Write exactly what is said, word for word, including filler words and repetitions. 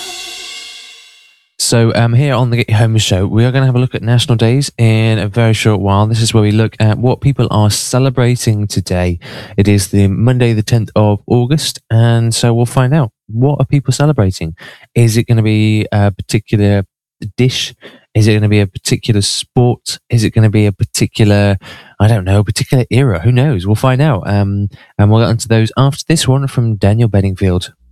So um, here on the Get You Home show, we are going to have a look at national days in a very short while. This is where we look at what people are celebrating today. It is the Monday, the tenth of August, and so we'll find out, what are people celebrating? Is it going to be a particular dish? Is it going to be a particular sport? Is it going to be a particular, I don't know, particular era? Who knows? We'll find out. Um, and we'll get into those after this one from Daniel Bedingfield.